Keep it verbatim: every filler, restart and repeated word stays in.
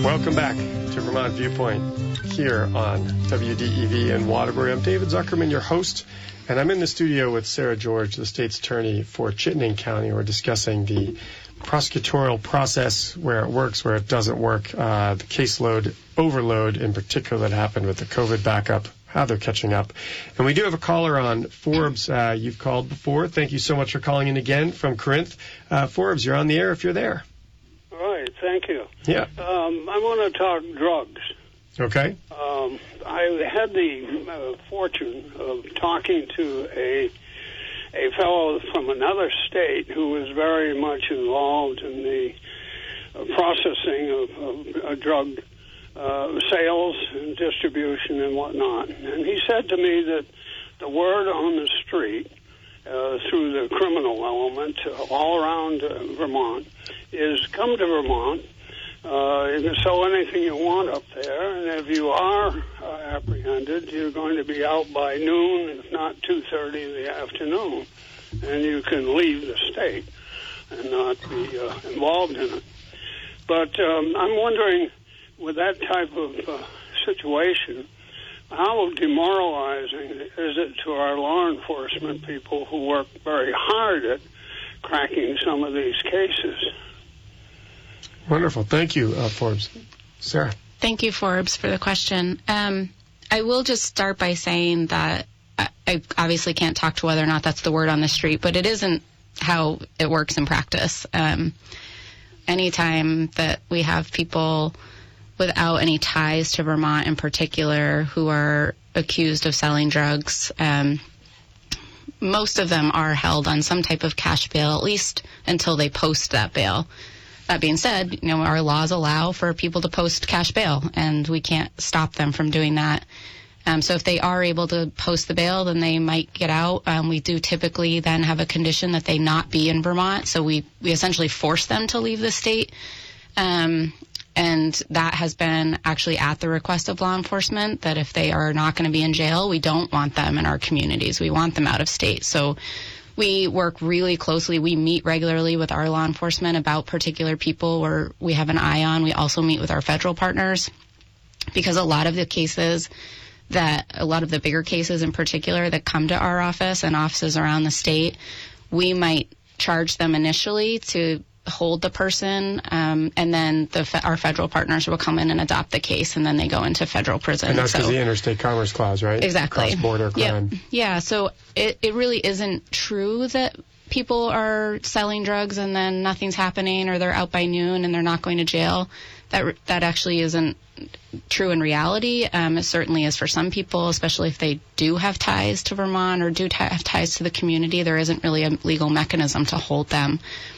Welcome back to Vermont Viewpoint here on W D E V in Waterbury. I'm David Zuckerman, your host, and I'm in the studio with Sarah George, the state's attorney for Chittenden County. We're discussing the prosecutorial process, where it works, where it doesn't work, uh, the caseload overload in particular that happened with the COVID backup, how they're catching up. And we do have a caller on. Forbes, uh, you've called before. Thank you so much for calling in again from Corinth. Uh, Forbes, you're on the air if you're there. All right, thank you. Yeah. Um, I want to talk drugs. Okay. Um, I had the uh, fortune of talking to a a fellow from another state who was very much involved in the uh, processing of, of uh, drug uh, sales and distribution and whatnot. And he said to me that the word on the street uh, through the criminal element uh, all around uh, Vermont is come to Vermont. Uh, you can sell anything you want up there, and if you are uh, apprehended, you're going to be out by noon, if not two thirty in the afternoon, and you can leave the state and not be uh, involved in it. But um, I'm wondering, with that type of uh, situation, how demoralizing is it to our law enforcement people who work very hard at cracking some of these cases? Wonderful. Thank you, uh, Forbes. Sarah. Thank you, Forbes, for the question. Um, I will just start by saying that I, I obviously can't talk to whether or not that's the word on the street, but it isn't how it works in practice. Um, anytime that we have people without any ties to Vermont in particular who are accused of selling drugs, um, most of them are held on some type of cash bail, at least until they post that bail. That being said, you know, our laws allow for people to post cash bail, and we can't stop them from doing that. Um, so if they are able to post the bail, then they might get out. Um, we do typically then have a condition that they not be in Vermont, so we, we essentially force them to leave the state. Um, and that has been actually at the request of law enforcement, that if they are not going to be in jail, we don't want them in our communities. We want them out of state. So we work really closely. We meet regularly with our law enforcement about particular people where we have an eye on. We also meet with our federal partners, because a lot of the cases that, a lot of the bigger cases in particular that come to our office and offices around the state, we might charge them initially to hold the person, um, and then the fe- our federal partners will come in and adopt the case, and then they go into federal prison. And that's because so, of the Interstate Commerce Clause, right? Exactly. Cross-border crime. Yep. Yeah, so it, it really isn't true that people are selling drugs and then nothing's happening, or they're out by noon and they're not going to jail. That that actually isn't true in reality. Um, it certainly is for some people, especially if they do have ties to Vermont or do t- have ties to the community. There isn't really a legal mechanism to hold them